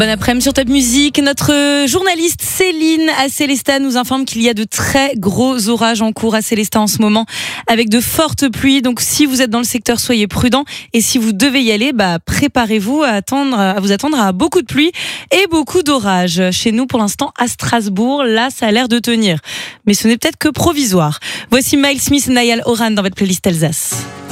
Bon après-midi sur Top Music. Notre journaliste Céline à Célestat nous informe qu'il y a de très gros orages en cours à Célestat en ce moment, avec de fortes pluies. Donc si vous êtes dans le secteur, soyez prudents. Et si vous devez y aller, préparez-vous à vous attendre à beaucoup de pluie et beaucoup d'orages. Chez nous, pour l'instant, à Strasbourg, là, ça a l'air de tenir. Mais ce n'est peut-être que provisoire. Voici Miles Smith et Niall Horan dans votre playlist Alsace.